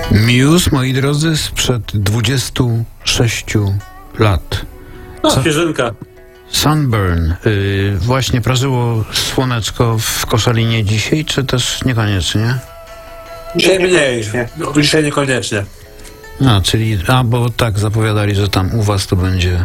Muse, moi drodzy, sprzed 26 lat. No, świeżynka. Sunburn. Właśnie prażyło słoneczko w Koszalinie dzisiaj, czy też niekoniecznie? Dzisiaj mniej. Dzisiaj niekoniecznie. Bo tak zapowiadali, że tam u was to będzie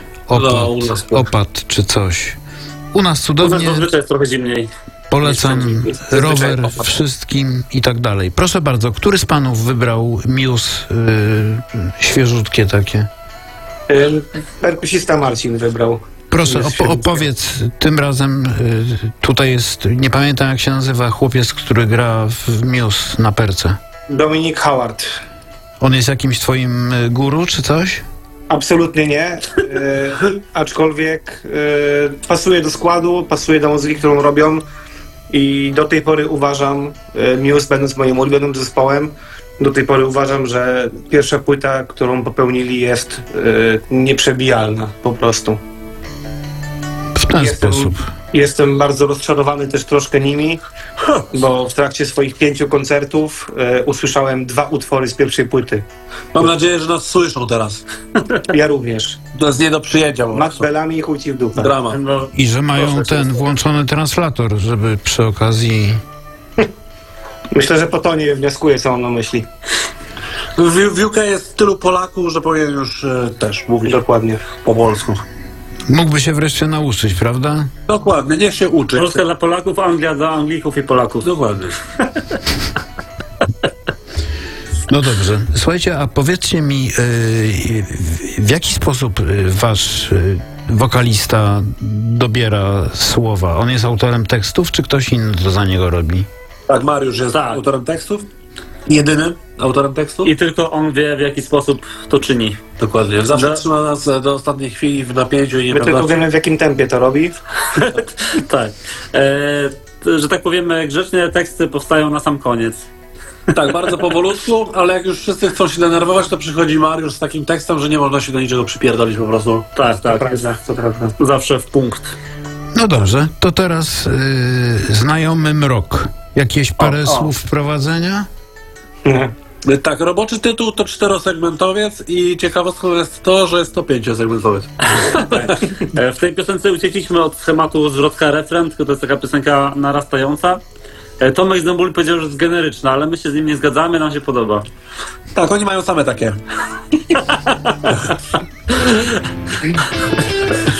opad czy coś. U nas cudownie. U nas zazwyczaj jest trochę zimniej. Polecam rower wszystkim i tak dalej. Proszę bardzo, który z panów wybrał Muse świeżutkie takie? Perkusista Marcin wybrał. Proszę, opowiedz tym razem, tutaj jest, nie pamiętam jak się nazywa chłopiec, który gra w Muse na perce. Dominic Howard. On jest jakimś twoim guru czy coś? Absolutnie nie, aczkolwiek pasuje do składu, pasuje do muzyki, którą robią i do tej pory uważam, Muse będąc moim ulubionym zespołem, do tej pory uważam, że pierwsza płyta, którą popełnili jest nieprzebijalna po prostu. W ten sposób. Jestem bardzo rozczarowany też troszkę nimi, bo w trakcie swoich 5 koncertów usłyszałem 2 utwory z pierwszej płyty. Mam nadzieję, że nas słyszą teraz. Ja również. To jest nie do przyjęcia. Mac Bellamy i chuj ci w dupę. Drama. I że mają ten włączony translator, żeby przy okazji... Myślę, że po tonie wnioskuję, co on na myśli. W UK jest tylu Polaków, że powinien już też mówić Dokładnie. po polsku. Mógłby się wreszcie nauczyć, prawda? Dokładnie, niech się uczy. Polska dla Polaków, Anglia dla Anglików i Polaków. Dokładnie. No dobrze. Słuchajcie, a powiedzcie mi, w jaki sposób wasz wokalista dobiera słowa? On jest autorem tekstów, czy ktoś inny to za niego robi? Tak, Mariusz jest autorem tekstów. Jedynym autorem tekstów. I tylko on wie, w jaki sposób to czyni. Dokładnie. Zawsze trzyma nas do ostatniej chwili w napięciu i nie My tylko wiemy, w jakim tempie to robi. Tak. Że tak powiemy, grzecznie teksty powstają na sam koniec. Tak, bardzo powolutku, ale jak już wszyscy chcą się denerwować, to przychodzi Mariusz z takim tekstem, że nie można się do niczego przypierdolić po prostu. Tak. To prawda. Zawsze w punkt. No dobrze, to teraz znajomy mrok. Jakieś parę słów wprowadzenia? Tak, roboczy tytuł to 4-segmentowiec i ciekawostką jest to, że jest to 5-segmentowiec. W tej piosence uciekliśmy od schematu zwrotka refren, tylko to jest taka piosenka narastająca. Tomek z Dąbuli powiedział, że jest generyczna, ale my się z nim nie zgadzamy, nam się podoba. Tak, oni mają same takie.